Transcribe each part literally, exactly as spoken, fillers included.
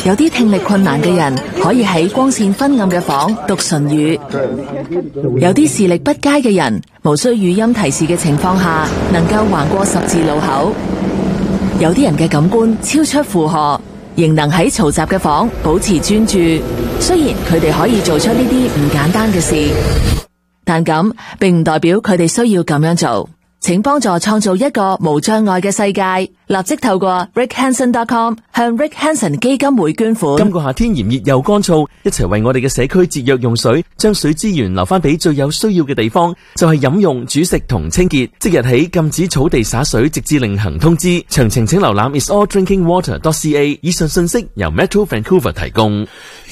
有啲聽力困難嘅人可以喺光線昏暗嘅房讀唇語，有啲視力不佳嘅人無需語音提示嘅情況下，能夠橫過十字路口。有啲人嘅感官超出負荷，仍能喺嘈雜嘅房保持專注。雖然佢哋可以做出呢啲唔簡單嘅事，但咁並唔代表佢哋需要咁樣做。請幫助創造一個無障礙嘅世界，立即透過 rick hanson dot com 向 Rick Hanson 基金會捐款。 今個夏天炎熱又乾燥，一齊為我哋嘅社區節約用水，將水資源留翻俾最有需要嘅地方，就係飲用、煮食同清潔。即日起禁止草地灑水，直至另行通知。詳情請瀏覽 is all drinking water dot c a。 以上信息由 Metro Vancouver 提供。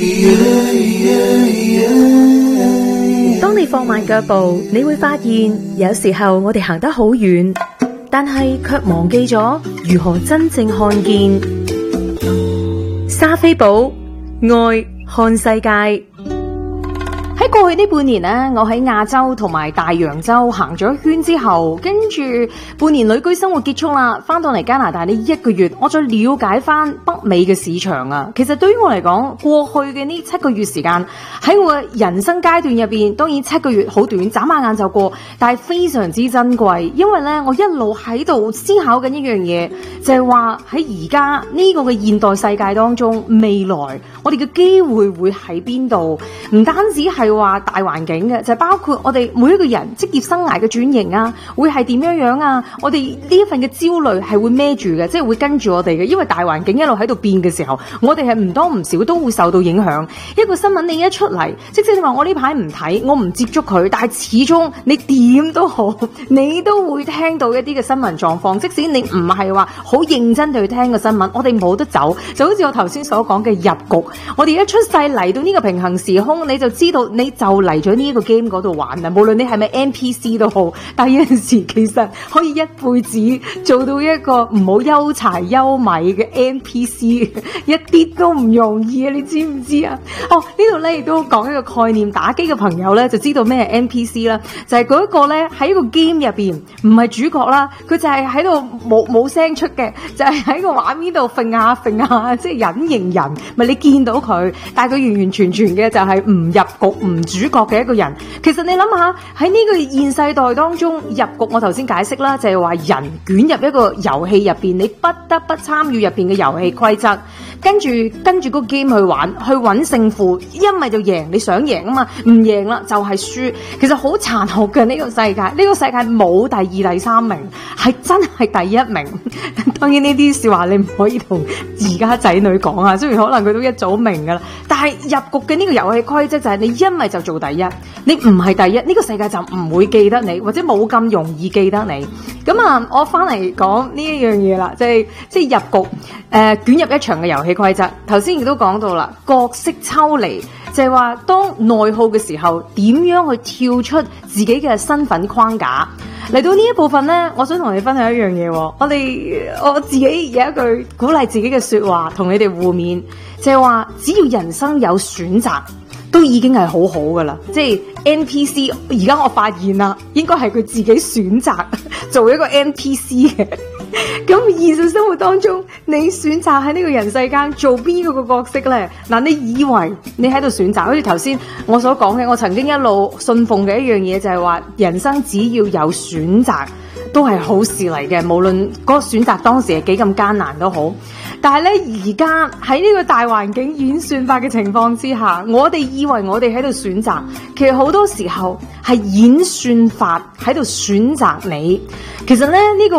當你放慢腳步，你會發現有時候我哋行得好遠，但係卻忘記咗如何真正看見。莎菲寶愛看世界。喺過去呢半年呢，我喺亞洲同埋大洋洲行咗一圈之後，跟住半年旅居生活結束啦，翻到嚟加拿大呢一個月，我再了解翻北美嘅市場啊。其實對於我嚟講，過去嘅呢七個月時間喺我嘅人生階段入邊，當然七個月好短，眨下眼就過，但係非常之珍貴，因為呢，我一路喺度思考緊一樣嘢，就係話喺而家呢個嘅現代世界當中，未來我哋嘅機會會喺邊度？唔單止係係話大環境嘅，就係包括我哋每一個人職業生涯嘅轉型啊，會係點樣樣啊？我哋呢一份嘅焦慮係會孭住嘅，即係會跟住我哋嘅，因為大環境一路喺度變嘅時候，我哋係唔多唔少都會受到影響。一個新聞你一出嚟，即使你話我呢排唔睇，我唔接觸佢，但係始終你點都好，你都會聽到一啲嘅新聞狀況。即使你唔係話好認真地去聽個新聞，我哋冇得走，就好似我頭先所講嘅入局。我哋一出世嚟到呢個平行時空，你就知道。你就嚟咗呢個 game 嗰度玩啦，無論你係咪 N P C 都好，但係有陣時其實可以一輩子做到一個唔好憂柴憂米嘅 N P C， 一啲都唔容易啊！你知唔知啊？哦，呢度咧亦都講一個概念，打機嘅朋友咧就知道咩係 N P C 啦，就係嗰一個咧喺個 game 入邊唔係主角啦，佢就係喺度冇冇聲出嘅，就係喺個畫面度揈下揈下，即係隱形人，咪你見到佢，但係佢完完全全嘅就係唔入局。唔主角嘅一個人，其實你諗下喺呢個現世代當中入局，我頭先解釋啦，就係話人捲入一個遊戲入邊，你不得不參與入邊嘅遊戲規則，跟住跟住個 game 去玩，去揾勝負，一咪就贏，你想贏啊嘛，唔贏啦就係輸。其實好殘酷嘅呢個世界，呢個世界冇第二第三名，係真係第一名。當然呢啲說話你唔可以同而家仔女講啊，雖然可能佢都一早明噶啦，但係入局嘅呢個遊戲規則就係你一咪就做第一，你唔係第一，呢個世界就唔會記得你，或者冇咁容易記得你。咁啊，我翻嚟講呢一樣嘢啦，即係即係入局，誒捲入一場嘅遊戲規則。頭先亦都講到啦，角色抽離，就係話當內耗嘅時候，點樣去跳出自己嘅身份框架。嚟到呢一部分呢，我想同你分享一樣嘢。我哋我自己有一句鼓勵自己嘅說話，同你哋互勉，就係話只要人生有選擇，都已經係好好噶啦。即係 N P C， 而家我發現啦，應該係佢自己選擇做一個 N P C 嘅。咁現實生活當中，你選擇喺呢個人世間做邊個個角色呢？嗱，你以為你喺度選擇，好似頭先我所講嘅，我曾經一路信奉嘅一樣嘢就係話，人生只要有選擇都係好事嚟嘅，無論嗰個選擇當時係幾咁艱難都好。但係咧，而家喺呢個大環境演算法嘅情況之下，我哋以為我哋喺度選擇，其實好多時候係演算法喺度選擇你。其實咧，呢個